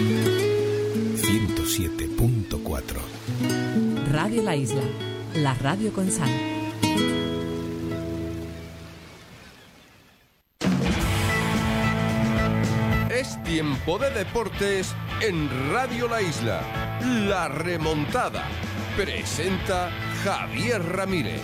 107.4 Radio La Isla, la radio con sal. Es tiempo de deportes en Radio La Isla. La remontada. Presenta Javier Ramírez.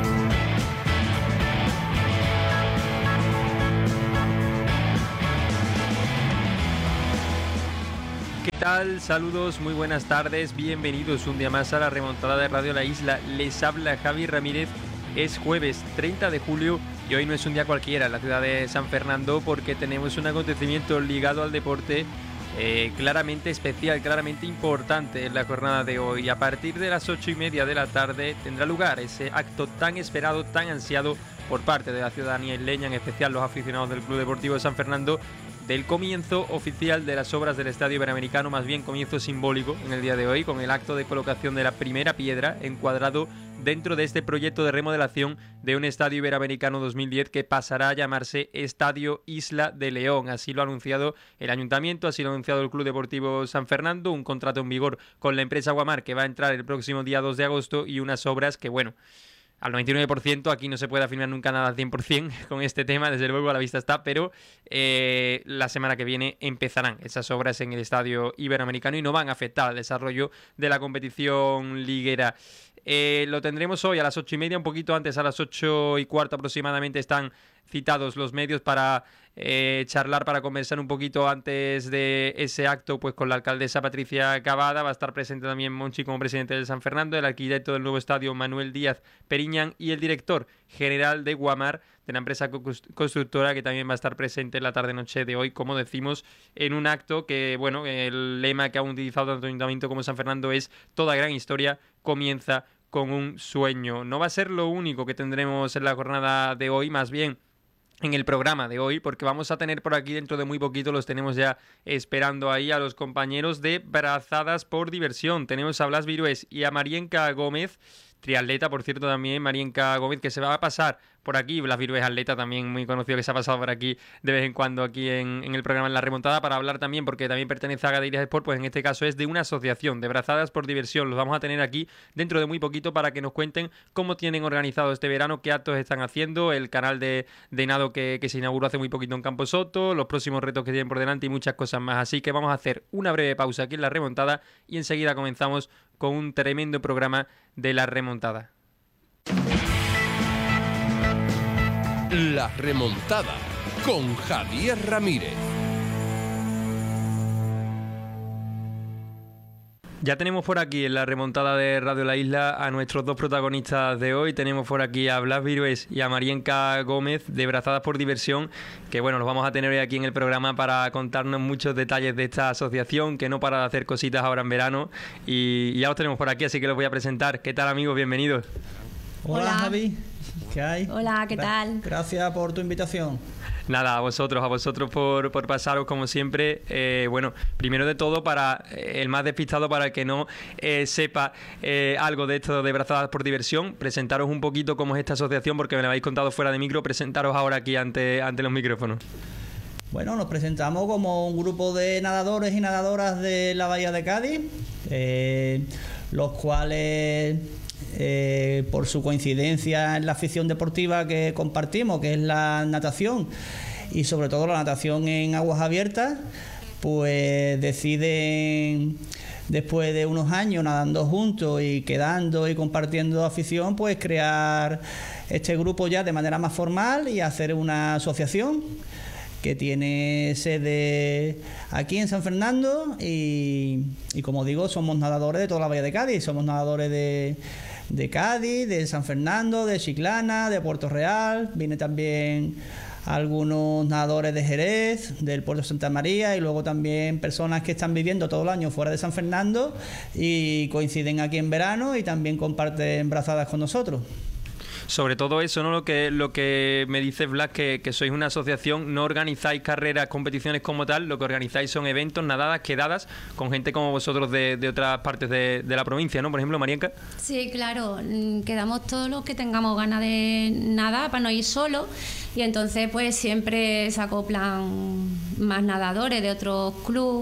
¿Qué tal? Saludos, muy buenas tardes, bienvenidos un día más a la remontada de Radio La Isla. Les habla Javier Ramírez. Es jueves 30 de julio y hoy no es un día cualquiera en la ciudad de San Fernando porque tenemos un acontecimiento ligado al deporte claramente especial, claramente importante en la jornada de hoy. A partir de las 8:30 de la tarde tendrá lugar ese acto tan esperado, tan ansiado por parte de la ciudadanía isleña, en especial los aficionados del Club Deportivo de San Fernando, del comienzo oficial de las obras del Estadio Iberoamericano, más bien comienzo simbólico en el día de hoy, con el acto de colocación de la primera piedra encuadrado dentro de este proyecto de remodelación de un Estadio Iberoamericano 2010 que pasará a llamarse Estadio Isla de León. Así lo ha anunciado el Ayuntamiento, así lo ha anunciado el Club Deportivo San Fernando, un contrato en vigor con la empresa Guamar que va a entrar el próximo día 2 de agosto y unas obras que, bueno, al 99%, aquí no se puede afirmar nunca nada al 100% con este tema, desde luego a la vista está, pero la semana que viene empezarán esas obras en el Estadio Iberoamericano y no van a afectar al desarrollo de la competición liguera. Lo tendremos hoy a las 8:30, un poquito antes, a las 8:15 aproximadamente, están citados los medios para charlar, para conversar un poquito antes de ese acto pues con la alcaldesa Patricia Cavada. Va a estar presente también Monchi como presidente del San Fernando, el arquitecto del nuevo estadio Manuel Díaz Periñán y el director general de Guamar, de la empresa constructora, que también va a estar presente en la tarde-noche de hoy, como decimos, en un acto que, bueno, el lema que ha utilizado tanto el Ayuntamiento como San Fernando es: toda gran historia comienza con un sueño. No va a ser lo único que tendremos en la jornada de hoy, más bien en el programa de hoy, porque vamos a tener por aquí dentro de muy poquito, los tenemos ya esperando ahí, a los compañeros de Brazadas por Diversión. Tenemos a Blas Virués y a Marienca Gómez, triatleta, por cierto, también Marienca Gómez, que se va a pasar por aquí. Blas Virués, atleta también muy conocido, que se ha pasado por aquí de vez en cuando aquí en el programa en La Remontada, para hablar también, porque también pertenece a Gadeiras Sport, pues en este caso es de una asociación de Brazadas por Diversión. Los vamos a tener aquí dentro de muy poquito para que nos cuenten cómo tienen organizado este verano, qué actos están haciendo, el canal de nado que se inauguró hace muy poquito en Campo Soto, los próximos retos que tienen por delante y muchas cosas más. Así que vamos a hacer una breve pausa aquí en La Remontada y enseguida comenzamos con un tremendo programa de La Remontada. La remontada con Javier Ramírez. Ya tenemos por aquí en La Remontada de Radio La Isla a nuestros dos protagonistas de hoy. Tenemos por aquí a Blas Virués y a Marienca Gómez de Brazadas por Diversión, que bueno, los vamos a tener hoy aquí en el programa para contarnos muchos detalles de esta asociación que no para de hacer cositas ahora en verano, y ya los tenemos por aquí, así que los voy a presentar. ¿Qué tal, amigos? Bienvenidos. Hola, Javi. ¿Qué hay? Hola, ¿qué tal? Gracias por tu invitación. Nada, a vosotros por pasaros como siempre. Bueno, primero de todo, para el más despistado, para el que no sepa algo de esto de Brazadas por Diversión, presentaros un poquito cómo es esta asociación, porque me lo habéis contado fuera de micro. Presentaros ahora aquí ante los micrófonos. Bueno, nos presentamos como un grupo de nadadores y nadadoras de la Bahía de Cádiz, los cuales, por su coincidencia en la afición deportiva que compartimos, que es la natación, y sobre todo la natación en aguas abiertas, pues deciden, después de unos años nadando juntos y quedando y compartiendo afición, pues crear este grupo ya de manera más formal y hacer una asociación que tiene sede aquí en San Fernando y como digo, somos nadadores de toda la Bahía de Cádiz. Somos nadadores de Cádiz, de San Fernando, de Chiclana, de Puerto Real. Viene también algunos nadadores de Jerez, del puerto de Santa María, y luego también personas que están viviendo todo el año fuera de San Fernando y coinciden aquí en verano y también comparten brazadas con nosotros. Sobre todo eso, ¿no? Lo que me dice Blas, que sois una asociación, no organizáis carreras, competiciones como tal, lo que organizáis son eventos, nadadas, quedadas con gente como vosotros de otras partes de la provincia, ¿no? Por ejemplo, Marienca. Sí, claro, quedamos todos los que tengamos ganas de nadar para no ir solos, y entonces pues siempre se acoplan más nadadores de otros clubes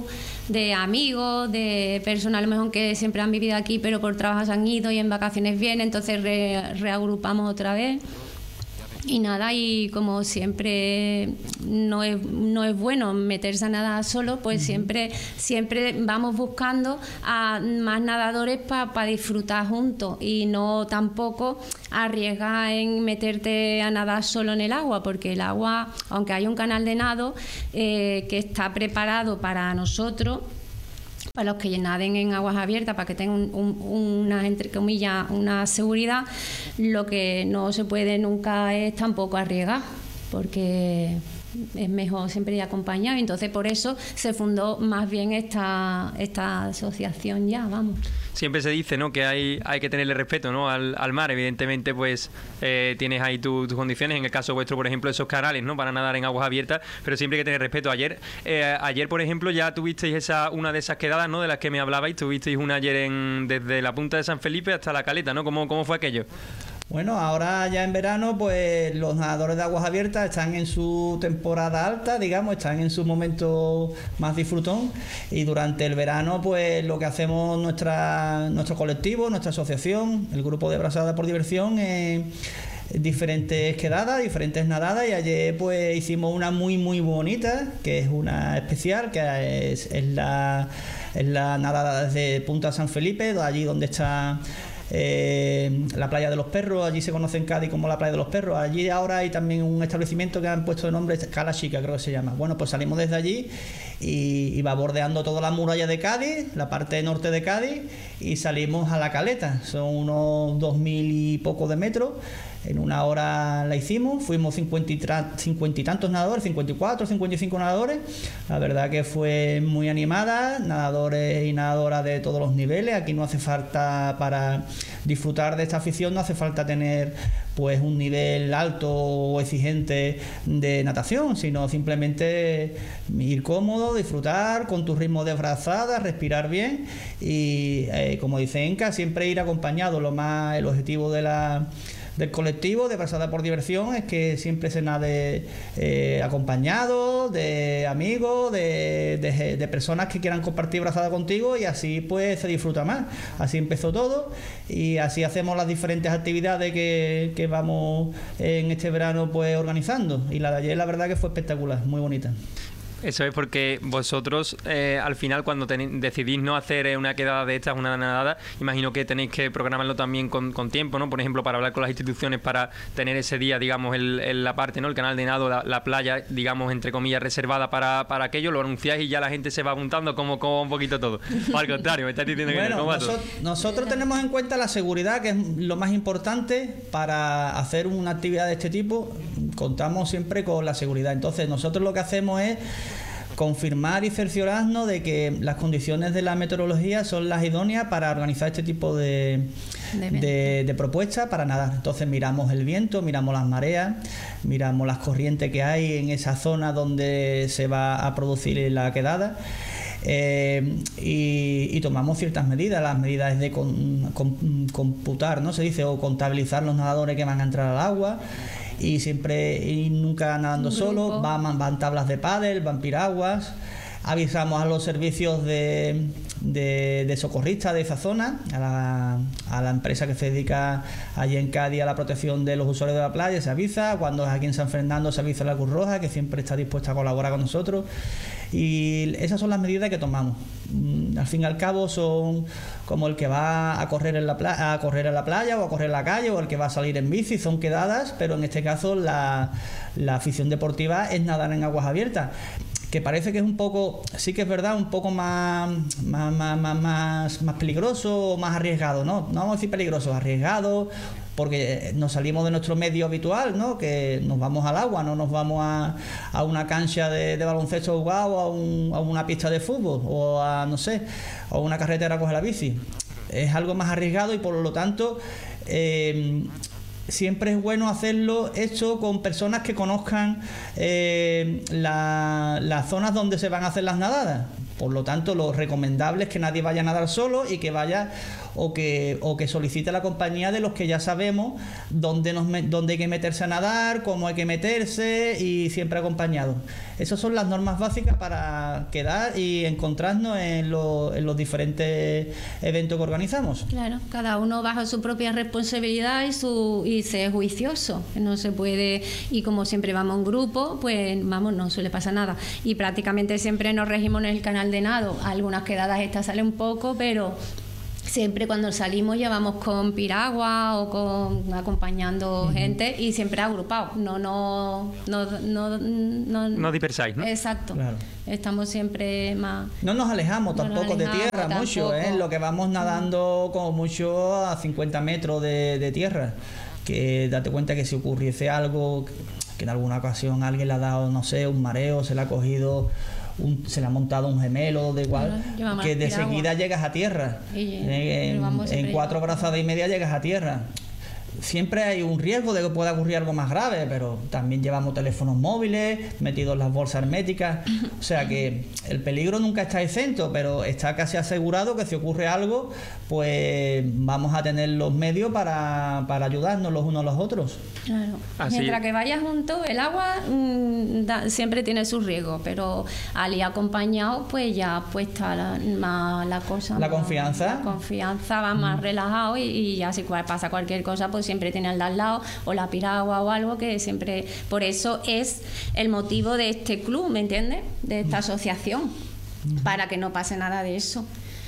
de amigos, de personas a lo mejor que siempre han vivido aquí pero por trabajo se han ido y en vacaciones vienen, entonces reagrupamos otra vez. Y nada, y como siempre no es bueno meterse a nadar solo, pues siempre vamos buscando a más nadadores para disfrutar juntos y no tampoco arriesgar en meterte a nadar solo en el agua, porque el agua, aunque hay un canal de nado que está preparado para nosotros, para los que naden en aguas abiertas, para que tengan una, entre comillas, una seguridad, lo que no se puede nunca es tampoco arriesgar, porque es mejor siempre ir acompañado. Entonces por eso se fundó más bien esta asociación ya, vamos. Siempre se dice, ¿no?, que hay que tenerle respeto, ¿no?, al mar. Evidentemente, pues tienes ahí tus condiciones. En el caso vuestro, por ejemplo, esos canales, ¿no?, para nadar en aguas abiertas, pero siempre hay que tener respeto. Ayer, por ejemplo, ya tuvisteis una de esas quedadas, ¿no?, de las que me hablabais. Tuvisteis una ayer desde la punta de San Felipe hasta la Caleta, ¿no? ¿Cómo fue aquello? Bueno, ahora ya en verano, pues los nadadores de aguas abiertas están en su temporada alta, digamos, están en su momento más disfrutón, y durante el verano, pues lo que hacemos nuestro colectivo, nuestra asociación, el grupo de Brazada por Diversión, diferentes quedadas, diferentes nadadas, y ayer pues hicimos una muy muy bonita, que es una especial, que es la nadada desde Punta San Felipe, allí donde está la playa de los perros. Allí se conoce en Cádiz como la playa de los perros. Allí ahora hay también un establecimiento que han puesto de nombre Cala Chica, creo que se llama. Bueno, pues salimos desde allí y va bordeando toda la muralla de Cádiz, la parte norte de Cádiz, y salimos a la Caleta. Son unos 2000 y poco de metros. En una hora la hicimos, fuimos 50 y tantos nadadores, 54, 55 nadadores. La verdad que fue muy animada, nadadores y nadadoras de todos los niveles. Aquí no hace falta, para disfrutar de esta afición, no hace falta tener pues un nivel alto o exigente de natación, sino simplemente ir cómodo, disfrutar con tu ritmo de brazada, respirar bien y como dice Enca, siempre ir acompañado. El objetivo del colectivo de Brazada por Diversión es que siempre se nade acompañado de amigos, de personas que quieran compartir brazada contigo, y así pues se disfruta más. Así empezó todo y así hacemos las diferentes actividades que vamos en este verano pues organizando, y la de ayer la verdad que fue espectacular, muy bonita. Eso es porque vosotros al final cuando decidís no hacer una quedada de estas, una nadada, imagino que tenéis que programarlo también con tiempo, ¿no? Por ejemplo, para hablar con las instituciones para tener ese día, digamos, la parte, ¿no?, el canal de nado, la playa, digamos, entre comillas, reservada para aquello, lo anunciáis y ya la gente se va apuntando como un poquito todo. O al contrario, me estás diciendo que no va todo. Nosotros tenemos en cuenta la seguridad, que es lo más importante para hacer una actividad de este tipo. Contamos siempre con la seguridad. Entonces nosotros lo que hacemos es confirmar y cerciorarnos de que las condiciones de la meteorología son las idóneas para organizar este tipo de propuestas para nadar. Entonces miramos el viento, miramos las mareas, miramos las corrientes que hay en esa zona donde se va a producir la quedada. Y tomamos ciertas medidas. Las medidas es de computar, ¿no? Se dice, o contabilizar los nadadores que van a entrar al agua. Y siempre y nunca nadando solo, van tablas de pádel, van piraguas. Avisamos a los servicios de socorristas de esa zona, a la empresa que se dedica allí en Cádiz a la protección de los usuarios de la playa, se avisa. Cuando es aquí en San Fernando se avisa a la Cruz Roja, que siempre está dispuesta a colaborar con nosotros. Y esas son las medidas que tomamos. Al fin y al cabo son como el que va a correr en la playa o a correr en la calle, o el que va a salir en bici. Son quedadas, pero en este caso la afición deportiva es nadar en aguas abiertas, que parece que es un poco, sí que es verdad, un poco más peligroso, más arriesgado, ¿no? No vamos a decir peligroso, arriesgado, porque nos salimos de nuestro medio habitual, ¿no? Que nos vamos al agua, no nos vamos a una cancha de baloncesto jugado, a una pista de fútbol, o a, no sé, o a una carretera a coger la bici. Es algo más arriesgado y por lo tanto siempre es bueno hacerlo esto con personas que conozcan las zonas donde se van a hacer las nadadas, Por lo tanto, lo recomendable es que nadie vaya a nadar solo y que vaya o que solicite la compañía de los que ya sabemos dónde hay que meterse a nadar, cómo hay que meterse y siempre acompañado. Esas son las normas básicas para quedar y encontrarnos en los diferentes eventos que organizamos. Claro, cada uno bajo su propia responsabilidad y ser juicioso. No se puede, y como siempre vamos en grupo, pues vamos, no suele pasar nada. Y prácticamente siempre nos regimos en el canal de nado. Algunas quedadas estas salen un poco, pero siempre cuando salimos ya vamos con piragua o acompañando gente y siempre agrupados. No dispersáis, ¿no? Exacto. Claro. Estamos siempre más... No nos alejamos tampoco de tierra mucho, ¿eh? Lo que vamos nadando como mucho a 50 metros de tierra. Que date cuenta que si ocurriese algo, que en alguna ocasión alguien le ha dado, no sé, un mareo, se le ha cogido... se le ha montado un gemelo, de igual, que de seguida llegas a tierra. En 4 brazadas y media llegas a tierra. Siempre hay un riesgo de que pueda ocurrir algo más grave, pero también llevamos teléfonos móviles metidos en las bolsas herméticas. O sea que el peligro nunca está exento, pero está casi asegurado que si ocurre algo, pues vamos a tener los medios para ayudarnos los unos a los otros. Claro. Mientras que vayas juntos, el agua siempre tiene su riesgo, pero al ir acompañado, pues ya está la cosa. La confianza. La confianza va más relajado y ya si pasa cualquier cosa, pues siempre tiene al lado o la piragua o algo que siempre... Por eso es el motivo de este club, ¿me entiendes? De esta asociación, para que no pase nada de eso.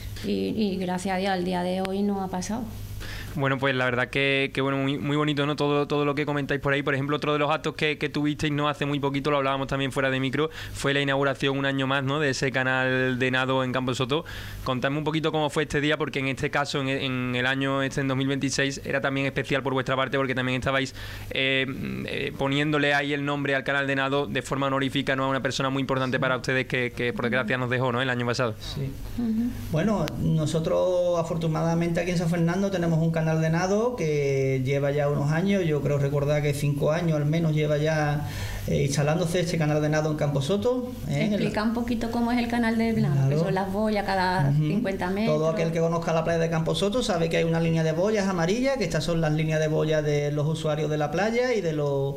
Y gracias a Dios al día de hoy no ha pasado. Bueno, pues la verdad que bueno, muy bonito, ¿no? Todo lo que comentáis por ahí. Por ejemplo, otro de los actos que tuvisteis no hace muy poquito, lo hablábamos también fuera de micro, fue la inauguración un año más, ¿no? De ese canal de nado en Camposoto. Contadme un poquito cómo fue este día, porque en este caso, en el año en 2026, era también especial por vuestra parte, porque también estabais poniéndole ahí el nombre al canal de nado de forma honorífica, ¿no? A una persona muy importante para ustedes que por desgracia nos dejó, ¿no? El año pasado. Sí. Bueno, nosotros afortunadamente aquí en San Fernando tenemos un canal de nado que lleva ya unos años, yo creo recordar que 5 años al menos lleva ya instalándose este canal de nado en Camposoto. Explica un poquito cómo es el canal de nado, claro. Que son las boyas cada 50 metros. Todo aquel que conozca la playa de Camposoto sabe que hay una línea de boyas amarillas, que estas son las líneas de boyas de los usuarios de la playa y de los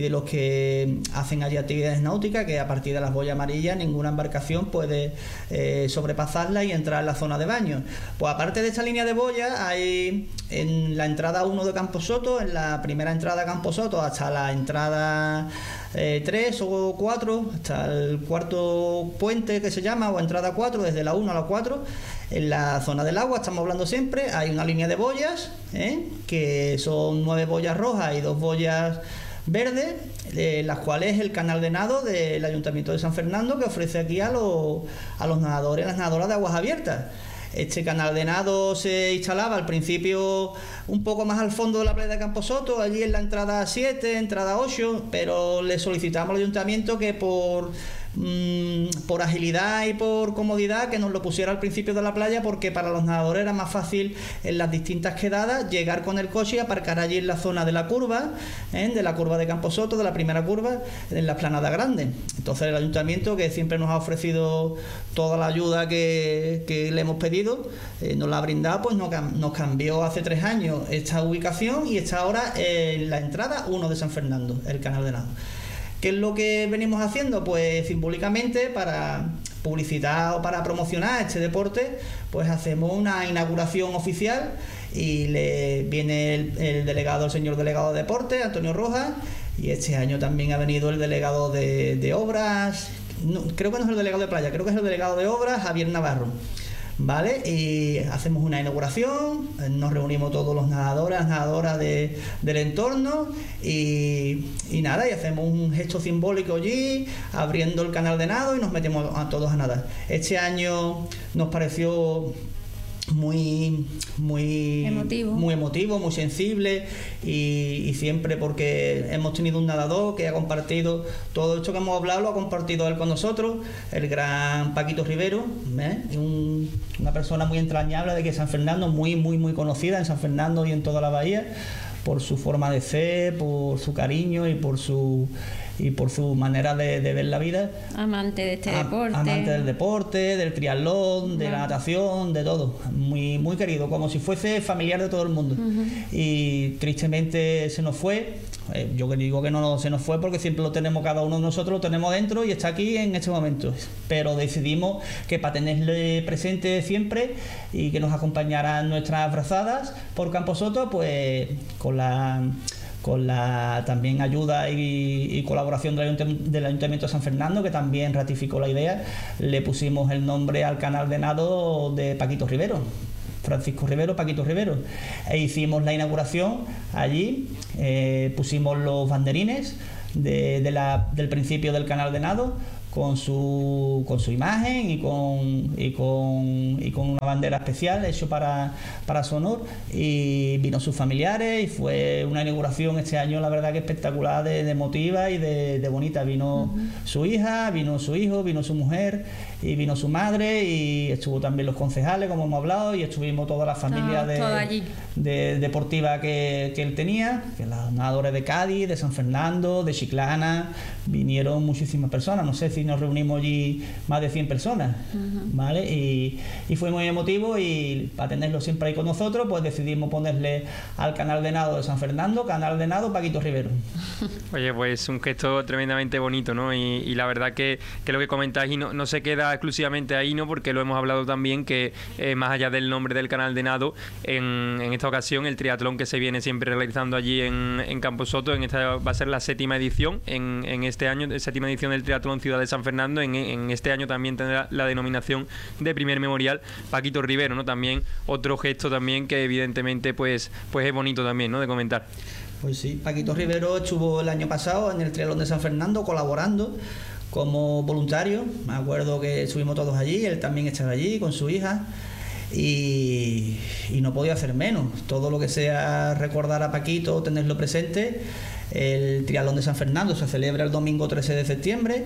que hacen allí actividades náuticas, que a partir de las boyas amarillas ninguna embarcación puede sobrepasarla y entrar en la zona de baño. Pues aparte de esta línea de boyas, hay en la entrada 1 de Camposoto, en la primera entrada de Camposoto hasta la entrada 3 o 4, hasta el cuarto puente que se llama, o entrada 4, desde la 1 a la 4, en la zona del agua, estamos hablando siempre, hay una línea de boyas, que son 9 boyas rojas y 2 boyas verdes, las cuales es el canal de nado del Ayuntamiento de San Fernando, que ofrece aquí a los nadadores y las nadadoras de aguas abiertas. Este canal de nado se instalaba al principio un poco más al fondo de la playa de Camposoto, allí en la entrada 7, entrada 8, pero le solicitamos al ayuntamiento que por agilidad y por comodidad que nos lo pusiera al principio de la playa, porque para los nadadores era más fácil en las distintas quedadas llegar con el coche y aparcar allí en la zona de la curva, de la curva de Camposoto, de la primera curva, en la explanada grande. Entonces el ayuntamiento, que siempre nos ha ofrecido toda la ayuda que le hemos pedido, nos la ha brindado, pues nos cambió hace 3 años esta ubicación y está ahora en la entrada 1 de San Fernando, el canal de nado. ¿Qué es lo que venimos haciendo? Pues simbólicamente, para publicitar o para promocionar este deporte, pues hacemos una inauguración oficial y viene el señor delegado de deporte, Antonio Rojas, y este año también ha venido el delegado de obras, creo que no es el delegado de playa, creo que es el delegado de obras, Javier Navarro. ¿Vale? Y hacemos una inauguración, nos reunimos todos los nadadores, las nadadoras del entorno y nada, y hacemos un gesto simbólico allí, abriendo el canal de nado y nos metemos a todos a nadar. Este año nos pareció muy emotivo, muy sensible y siempre, porque hemos tenido un nadador que ha compartido todo esto que hemos hablado, lo ha compartido él con nosotros, el gran Paquito Rivero, una persona muy entrañable de aquí de San Fernando, muy conocida en San Fernando y en toda la bahía por su forma de ser, por su cariño y por su y por su manera de ver la vida. Amante de este deporte. Amante del deporte, del triatlón, de la natación, de todo. Muy, muy querido, como si fuese familiar de todo el mundo. Y tristemente se nos fue. Yo que digo que no se nos fue porque siempre lo tenemos, cada uno de nosotros lo tenemos dentro y está aquí en este momento. Pero decidimos que para tenerle presente siempre y que nos acompañara en nuestras brazadas por Camposoto, pues con la también ayuda y colaboración del Ayuntamiento de San Fernando, que también ratificó la idea, le pusimos el nombre al canal de nado de Paquito Rivero. Francisco Rivero, Paquito Rivero, e hicimos la inauguración allí, pusimos los banderines del principio del canal de nado con su imagen y con una bandera especial hecho para su honor, y vino sus familiares y fue una inauguración este año la verdad que espectacular, de emotiva y de bonita. Vino su hija, vino su hijo, vino su mujer y vino su madre, y estuvo también los concejales, como hemos hablado, y estuvimos toda la familia deportiva que él tenía, que los nadadores de Cádiz, de San Fernando, de Chiclana, vinieron muchísimas personas, no sé si nos reunimos allí más de 100 personas, ¿vale? Y fue muy emotivo, y para tenerlo siempre ahí con nosotros, pues decidimos ponerle al canal de nado de San Fernando, canal de nado Paquito Rivero. Oye, pues un gesto tremendamente bonito, ¿no? Y la verdad que lo que comentáis no se queda exclusivamente ahí, ¿no? Porque lo hemos hablado también, que más allá del nombre del canal de nado, en esta ocasión el triatlón que se viene siempre realizando allí en Camposoto, en esta va a ser la 7ª edición, en este año, 7ª edición del triatlón Ciudad de San Fernando. En este año también tendrá la denominación de primer memorial Paquito Rivero, ¿no? También otro gesto también que evidentemente pues es bonito también, ¿no? De comentar. Pues sí, Paquito Rivero estuvo el año pasado en el triatlón de San Fernando colaborando como voluntario. Me acuerdo que estuvimos todos allí, él también estaba allí con su hija, y no podía hacer menos. Todo lo que sea recordar a Paquito, tenerlo presente. El triatlón de San Fernando se celebra el domingo 13 de septiembre,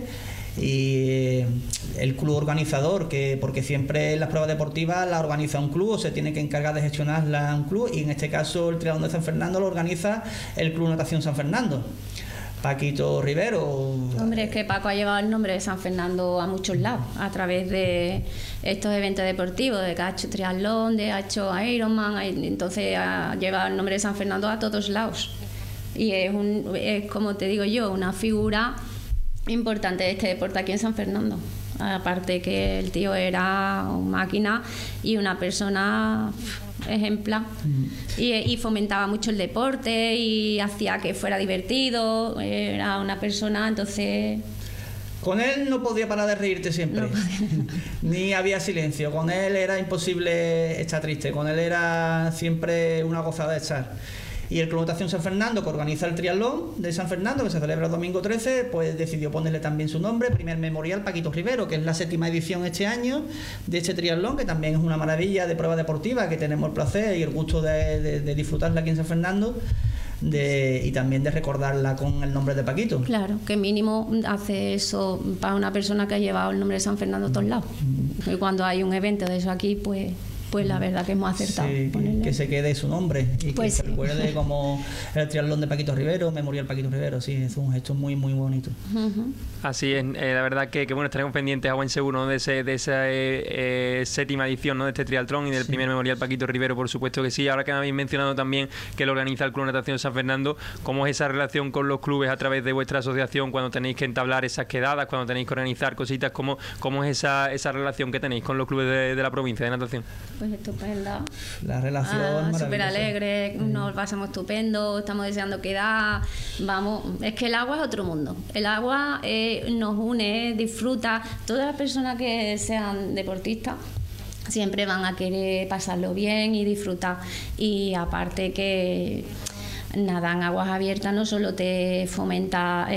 y el club organizador, porque siempre las pruebas deportivas las organiza un club o se tiene que encargar de gestionarlas un club, y en este caso el triatlón de San Fernando lo organiza el Club Natación San Fernando. Paquito Rivero. Hombre, es que Paco ha llevado el nombre de San Fernando a muchos lados a través de estos eventos deportivos, de que ha hecho triatlón, de ha hecho Ironman, entonces ha llevado el nombre de San Fernando a todos lados, y es como te digo yo, una figura importante de este deporte aquí en San Fernando. Aparte que el tío era una máquina y una persona ejemplar, y fomentaba mucho el deporte y hacía que fuera divertido, era una persona, entonces... Con él no podía parar de reírte siempre, ni había silencio, con él era imposible estar triste, con él era siempre una gozada de estar. Y el Club Natación San Fernando, que organiza el triatlón de San Fernando, que se celebra el domingo 13, pues decidió ponerle también su nombre, primer memorial Paquito Rivero, que es la 7ª edición este año de este triatlón, que también es una maravilla de prueba deportiva, que tenemos el placer y el gusto de disfrutarla aquí en San Fernando, y también de recordarla con el nombre de Paquito. Claro, que mínimo hace eso para una persona que ha llevado el nombre de San Fernando a todos lados. Y cuando hay un evento de eso aquí, pues la verdad que hemos acertado. Sí, que se quede su nombre y pues que se recuerde como el triatlón de Paquito Rivero, memorial Paquito Rivero. Sí, es un gesto muy, muy bonito. Así es, la verdad que bueno, estaremos pendientes a buen seguro, ¿no? de esa 7ª edición, ¿no? De este triatlón y del primer memorial Paquito Rivero, por supuesto que sí. Ahora que me habéis mencionado también que lo organiza el Club Natación San Fernando, ¿cómo es esa relación con los clubes a través de vuestra asociación cuando tenéis que entablar esas quedadas, cuando tenéis que organizar cositas? ¿Cómo es esa relación que tenéis con los clubes de la provincia de natación? Pues estupenda. La relación súper alegre, nos pasamos estupendo, estamos deseando quedar. Vamos, es que el agua es otro mundo. El agua nos une, disfruta. Todas las personas que sean deportistas siempre van a querer pasarlo bien y disfrutar. Y aparte que nadar en aguas abiertas no solo te fomenta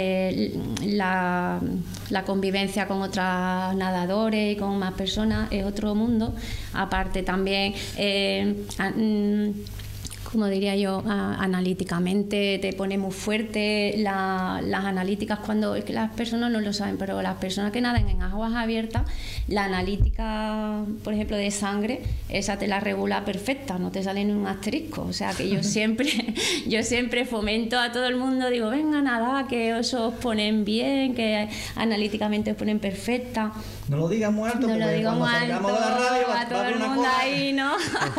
la convivencia con otros nadadores y con más personas, es otro mundo. Aparte también como diría yo, analíticamente te pone muy fuerte. Las analíticas, cuando es que las personas no lo saben, pero las personas que nadan en aguas abiertas, la analítica, por ejemplo, de sangre, esa te la regula perfecta, no te sale ni un asterisco. O sea que yo siempre fomento a todo el mundo, digo, venga, nada, que os ponen bien, que analíticamente os ponen perfecta. No lo digas muy alto, no porque lo digo cuando muy salgamos alto de la radio a todo el mundo ahí, ¿no?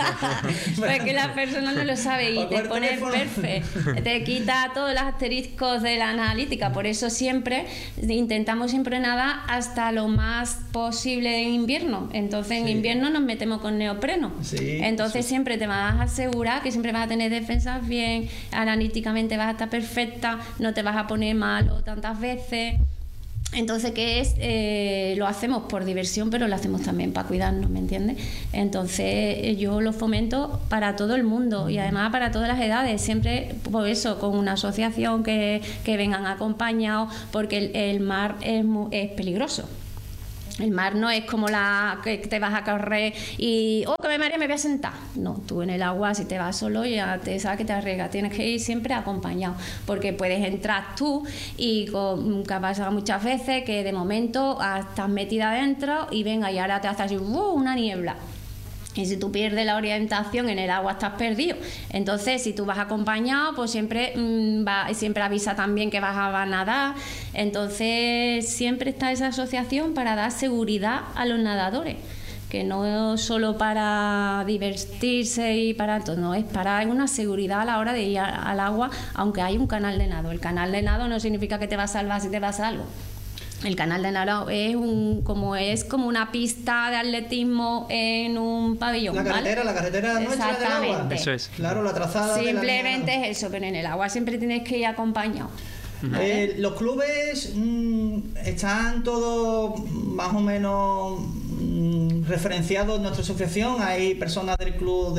Pues que las personas no lo saben y te pones perfecto, te quita todos los asteriscos de la analítica. Por eso intentamos siempre nadar hasta lo más posible en invierno. Entonces en invierno nos metemos con neopreno. Entonces siempre te vas a asegurar que siempre vas a tener defensas bien, analíticamente vas a estar perfecta, no te vas a poner malo tantas veces. Entonces, ¿qué es? Lo hacemos por diversión, pero lo hacemos también para cuidarnos, ¿me entiendes? Entonces, yo lo fomento para todo el mundo y además para todas las edades, siempre por eso, con una asociación que vengan acompañados, porque el mar es peligroso. El mar no es como la que te vas a correr y que me mareo, me voy a sentar. No, tú en el agua, si te vas solo, ya te sabes que te arriesgas. Tienes que ir siempre acompañado, porque puedes entrar tú y que ha pasado muchas veces que de momento estás metida adentro y venga, y ahora te hace así una niebla. Y si tú pierdes la orientación en el agua, estás perdido. Entonces, si tú vas acompañado, pues siempre avisa también que vas a nadar. Entonces, siempre está esa asociación para dar seguridad a los nadadores, que no solo para divertirse y para todo, no, es para una seguridad a la hora de ir al agua, aunque hay un canal de nado. El canal de nado no significa que te va a salvar si te pasa algo. El canal de nado es como una pista de atletismo en un pabellón. La carretera nuestra del agua. Eso es. Claro, la trazada. Simplemente es eso, pero en el agua siempre tienes que ir acompañado. Los clubes están todos más o menos referenciados en nuestra asociación. Hay personas del club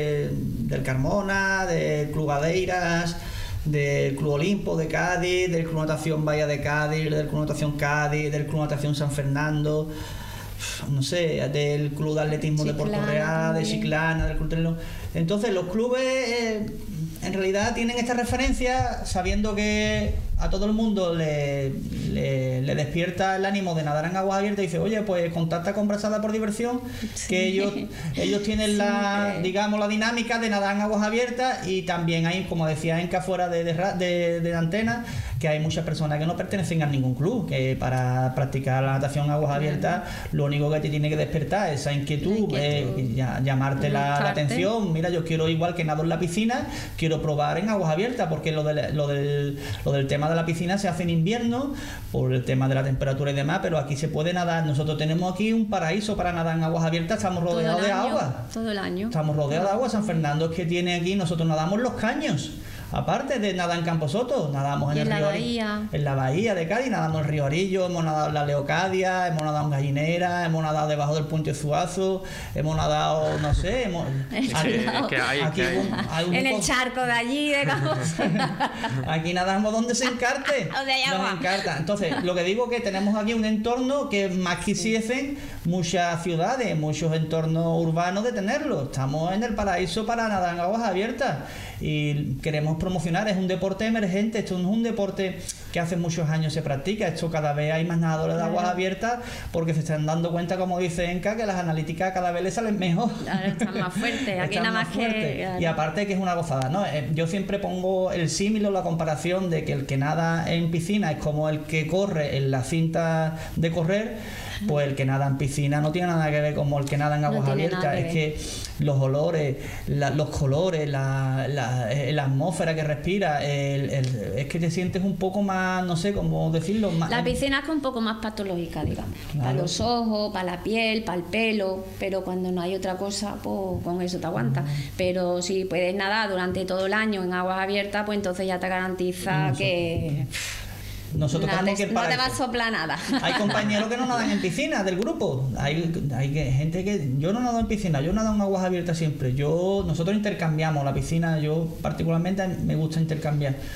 del Carmona, del Club Gadeiras, del Club Olimpo de Cádiz, del Club Natación Bahía de Cádiz, del Club Natación Cádiz, del Club Natación San Fernando, no sé, del Club de Atletismo de Puerto Real, de Chiclana, del Club Treno. Entonces los clubes en realidad tienen esta referencia sabiendo que a todo el mundo le despierta el ánimo de nadar en aguas abiertas y dice, oye, pues contacta con Brazada por Diversión, que ellos tienen la dinámica de nadar en aguas abiertas. Y también hay, como decía Enca fuera de antena, que hay muchas personas que no pertenecen a ningún club, que para practicar la natación en aguas abiertas lo único que te tiene que despertar es esa inquietud, llamarte la atención. Mira, yo quiero, igual que nado en la piscina, quiero probar en aguas abiertas, porque lo del tema de la piscina se hace en invierno por el tema de la temperatura y demás, pero aquí se puede nadar. Nosotros tenemos aquí un paraíso para nadar en aguas abiertas, estamos rodeados de agua. Todo el año. Estamos rodeados de agua. San Fernando es que tiene aquí, nosotros nadamos los caños. Aparte de nadar en Camposoto, nadamos en la bahía de Cádiz, nadamos en el río Arillo, hemos nadado en la Leocadia, hemos nadado en Gallinera, hemos nadado debajo del puente Zuazo, hemos nadado, no sé, en el charco de allí, aquí nadamos donde se encarte. Nos encanta. Entonces, lo que digo es que tenemos aquí un entorno que más quisiesen muchas ciudades, muchos entornos urbanos de tenerlo. Estamos en el paraíso para nadar en aguas abiertas y queremos promocionar. Es un deporte emergente, esto no es un deporte que hace muchos años se practica. Esto cada vez hay más nadadores de aguas abiertas porque se están dando cuenta, como dice Enca, que las analíticas cada vez les salen mejor. Ahora están más fuertes, aquí nada más que... Y aparte que es una gozada, ¿no? Yo siempre pongo el símil o la comparación de que el que nada en piscina es como el que corre en la cinta de correr. Pues el que nada en piscina no tiene nada que ver como el que nada en aguas abiertas. Es que los olores, los colores, la atmósfera que respira, es que te sientes un poco más, no sé cómo decirlo. La piscina es un poco más patológica, digamos. Claro. Para los ojos, para la piel, para el pelo, pero cuando no hay otra cosa, pues con eso te aguantas. Pero si puedes nadar durante todo el año en aguas abiertas, pues entonces ya te garantiza que... Nosotros no te va a soplar nada. Hay compañeros que no nadan en piscina del grupo. Hay gente que... Yo no nado en piscina, yo nado en aguas abiertas siempre. Nosotros intercambiamos la piscina. Yo particularmente me gusta intercambiar.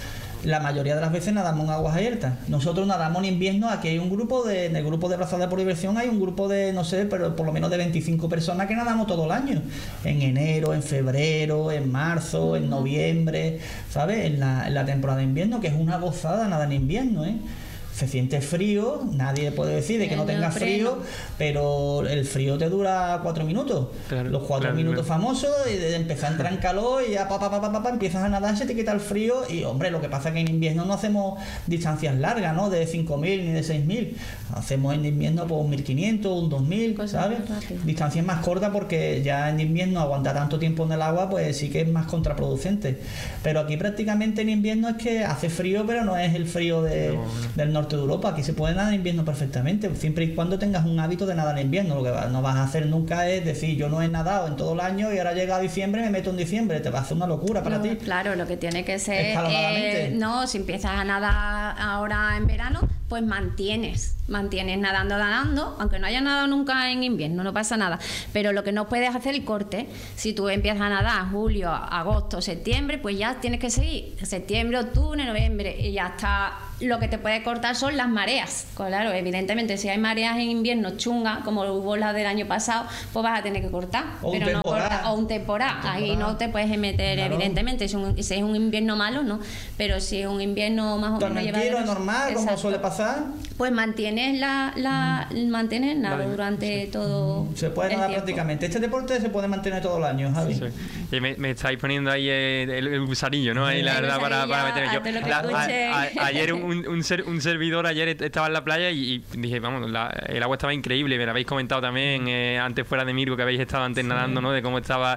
la mayoría de las veces nadamos en aguas abiertas. Nosotros nadamos en invierno, aquí hay un grupo en el grupo de Brazada por Diversión hay un grupo de, no sé, pero por lo menos de 25 personas que nadamos todo el año. En enero, en febrero, en marzo, en noviembre, ¿sabes? En la temporada de invierno, que es una gozada nadar en invierno, ¿eh? Se siente frío, nadie puede decir de que no tengas frío, pero el frío te dura 4 minutos. Claro, los 4 minutos famosos, y de empezar a entrar en calor y ya empiezas a nadar, se te quita el frío. Y hombre, lo que pasa es que en invierno no hacemos distancias largas, ¿no? De 5.000 ni de 6.000. Hacemos en invierno pues un 1.500, un 2.000, ¿sabes? Distancias más cortas, porque ya en invierno aguantar tanto tiempo en el agua pues sí que es más contraproducente. Pero aquí prácticamente en invierno es que hace frío, pero no es el frío del norte de Europa. Aquí se puede nadar en invierno perfectamente, siempre y cuando tengas un hábito de nadar en invierno. Lo que no vas a hacer nunca es decir, yo no he nadado en todo el año y ahora llega diciembre y me meto en diciembre. Te va a hacer una locura para ti. Claro, lo que tiene que ser no, si empiezas a nadar ahora en verano, pues mantienes nadando, aunque no hayas nadado nunca en invierno, no pasa nada. Pero lo que no puedes hacer es el corte. Si tú empiezas a nadar julio, agosto, septiembre, pues ya tienes que seguir septiembre, octubre, noviembre, y ya está. Lo que te puede cortar son las mareas. Claro, evidentemente, si hay mareas en invierno chungas, como hubo las del año pasado, pues vas a tener que cortar. Pero no corta, o un temporal. Ahí no te puedes meter, claro. Evidentemente. Si es un invierno malo, no. Pero si es un invierno más o menos llevadero, normal, exacto, como suele pasar, pues mantienes mantienes nada durante todo. Se puede nadar prácticamente. Este deporte se puede mantener todo el año, Javi. Sí. Y me estáis poniendo ahí el gusanillo, ¿no? Ahí la verdad para meterme yo. Ayer un servidor ayer estaba en la playa y dije, vamos, el agua estaba increíble. Me lo habéis comentado también antes fuera de Mirko, que habéis estado antes nadando, ¿no? De cómo estaba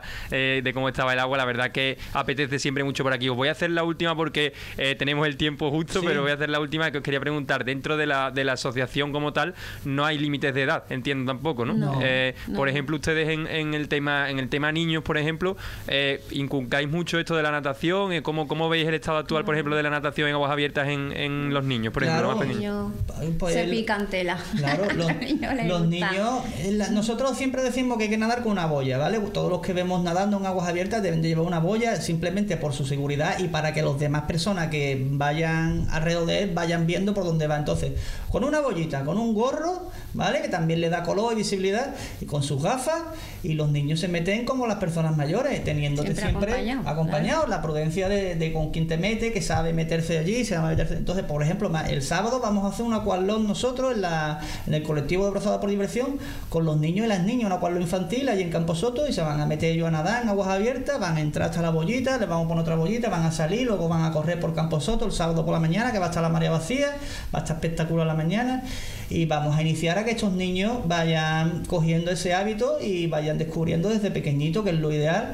el agua. La verdad que apetece siempre mucho por aquí. Os voy a hacer la última porque tenemos el tiempo justo, pero voy a hacer la última que os quería preguntar. Dentro de la asociación como tal, no hay límites de edad, entiendo tampoco, ¿no? No. Por ejemplo, ustedes en el tema niños, por ejemplo, inculcáis mucho esto de la natación. ¿Cómo veis el estado actual, por ejemplo, de la natación en aguas abiertas en los niños, por ejemplo, claro, los más pequeños? Pues se pican tela. Claro, los niños, nosotros siempre decimos que hay que nadar con una boya, ¿vale? Todos los que vemos nadando en aguas abiertas deben de llevar una boya, simplemente por su seguridad y para que las demás personas que vayan alrededor de él vayan viendo por dónde va. Entonces, con una bollita, con un gorro, ¿vale? Que también le da color y visibilidad, y con sus gafas, y los niños se meten como las personas mayores, teniéndote siempre acompañado, claro. La prudencia de con quien te mete, que sabe meterse allí, se va a meterse. Entonces, por ejemplo, el sábado vamos a hacer un aquatlón nosotros en el colectivo de Brazada por Diversión, con los niños y las niñas, un aquatlón infantil allí en Camposoto, y se van a meter ellos a nadar en aguas abiertas, van a entrar hasta la bollita, les vamos a poner otra bollita, van a salir, luego van a correr por Camposoto el sábado por la mañana, que va a estar la marea vacía, va a estar espectacular la mañana, y vamos a iniciar a que estos niños vayan cogiendo ese hábito y vayan descubriendo desde pequeñito, que es lo ideal,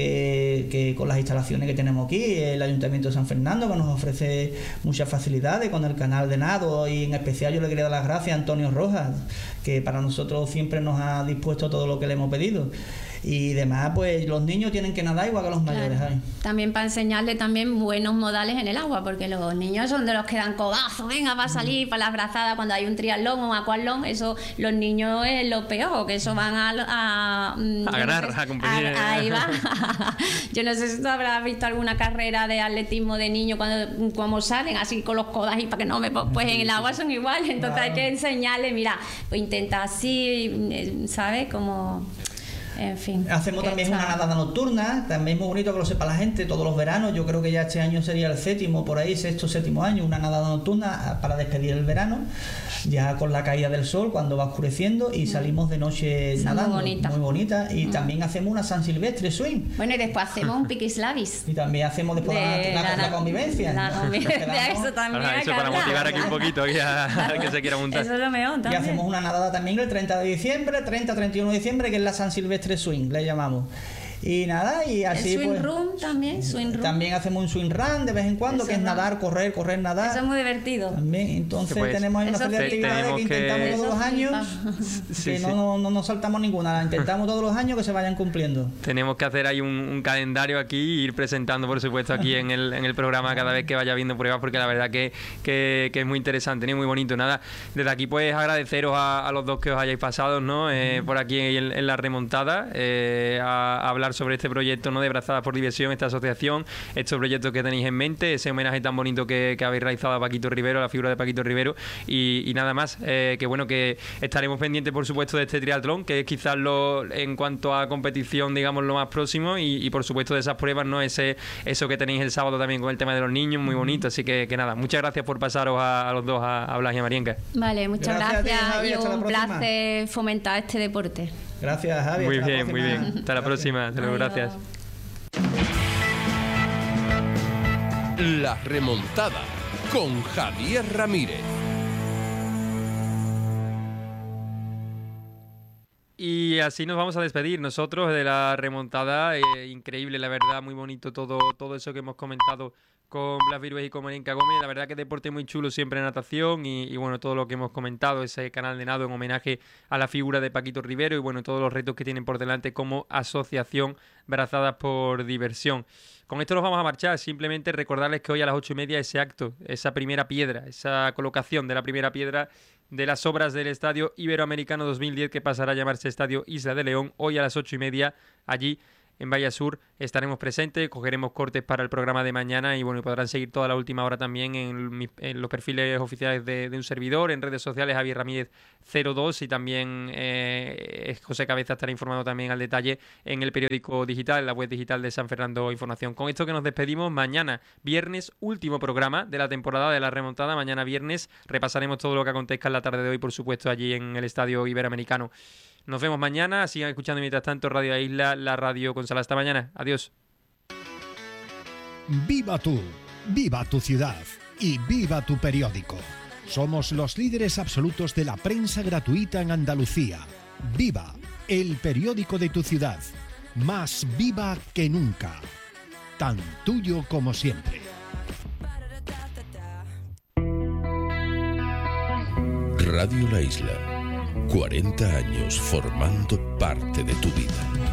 que con las instalaciones que tenemos aquí, el Ayuntamiento de San Fernando, que nos ofrece muchas facilidades con el canal de nado, y en especial yo le quería dar las gracias a Antonio Rojas, que para nosotros siempre nos ha dispuesto todo lo que le hemos pedido. Y demás, pues los niños tienen que nadar igual que los mayores. Claro. También para enseñarles también buenos modales en el agua, porque los niños son de los que dan codazos, venga, va a salir para las brazadas cuando hay un triatlón o un aquatlón. Eso, los niños es lo peor, que eso van a ganar, a competir. Ahí va. Yo no sé si tú habrás visto alguna carrera de atletismo de niños cuando salen así con los codas y para que no me... Pues en el agua son iguales, entonces claro. Hay que enseñarles, mira, pues intenta así, ¿sabes? Como... En fin, hacemos también una nadada nocturna, también muy bonito que lo sepa la gente, todos los veranos. Yo creo que ya este año sería el séptimo, por ahí, sexto, séptimo año, una nadada nocturna para despedir el verano, ya con la caída del sol, cuando va oscureciendo, y salimos de noche nadando. Muy bonita. Y también hacemos una San Silvestre swing. Bueno, y después hacemos un piquislavis. Y también hacemos después la convivencia. La convivencia, eso también. Eso para motivar aquí un poquito al que se quiera montar. Eso es lo mejor también. Y hacemos una nadada también el 30 de diciembre, 30-31 de diciembre, que es la San Silvestre swing, le llamamos. Y nada, y así el swing room también, también hacemos un swing run de vez en cuando, que es nadar, correr, nadar. Eso es muy divertido. También, entonces pues, tenemos ahí una serie de actividades que intentamos todos los años, que no nos saltamos ninguna, intentamos todos los años que se vayan cumpliendo. Tenemos que hacer ahí un calendario aquí e ir presentando, por supuesto, aquí en el programa cada vez que vaya viendo pruebas, porque la verdad que es muy interesante, ¿no? Y muy bonito. Nada, desde aquí pues agradeceros a los dos que os hayáis pasado, ¿no? Por aquí en la remontada, a hablar reflexionar sobre este proyecto, ¿no?, de Brazadas por Diversión, esta asociación, estos proyectos que tenéis en mente, ese homenaje tan bonito que habéis realizado a Paquito Rivero, a la figura de Paquito Rivero, y nada más, que bueno, que estaremos pendientes, por supuesto, de este triatlón, que es quizás en cuanto a competición, digamos, lo más próximo, y por supuesto de esas pruebas, ¿no?, eso que tenéis el sábado también con el tema de los niños, muy bonito. Así que nada, muchas gracias por pasaros a los dos, a Blas y a Marienca. Vale, muchas gracias Javi, y hasta un la próxima. placer fomentar este deporte. Gracias, Javi. Muy hasta la bien, muy próxima. bien. Hasta la próxima. Hasta luego, Adiós. gracias. La remontada con Javier Ramírez. Y así nos vamos a despedir nosotros de la remontada. Increíble, la verdad, muy bonito todo eso que hemos comentado con Blas Virués y con Marienca Gómez. La verdad que deporte muy chulo siempre en natación y bueno, todo lo que hemos comentado, ese canal de nado en homenaje a la figura de Paquito Rivero y bueno, todos los retos que tienen por delante como asociación Brazadas por Diversión. Con esto nos vamos a marchar, simplemente recordarles que hoy a las 8:30 ese acto, esa primera piedra, esa colocación de la primera piedra de las obras del Estadio Iberoamericano 2010 que pasará a llamarse Estadio Isla de León, hoy a las 8:30 allí en Bahía Sur estaremos presentes, cogeremos cortes para el programa de mañana y bueno, podrán seguir toda la última hora también en los perfiles oficiales de un servidor, en redes sociales Javier Ramírez 02 y también José Cabeza estará informando también al detalle en el periódico digital, en la web digital de San Fernando Información. Con esto que nos despedimos, mañana viernes, último programa de la temporada de la remontada, mañana viernes repasaremos todo lo que acontezca en la tarde de hoy, por supuesto, allí en el Estadio Iberoamericano. Nos vemos mañana, sigan escuchando mientras tanto Radio Isla, la radio con Sala. Hasta mañana, adiós. Viva tú, viva tu ciudad y viva tu periódico. Somos los líderes absolutos de la prensa gratuita en Andalucía. Viva, el periódico de tu ciudad. Más viva que nunca. Tan tuyo como siempre. Radio La Isla. 40 años formando parte de tu vida.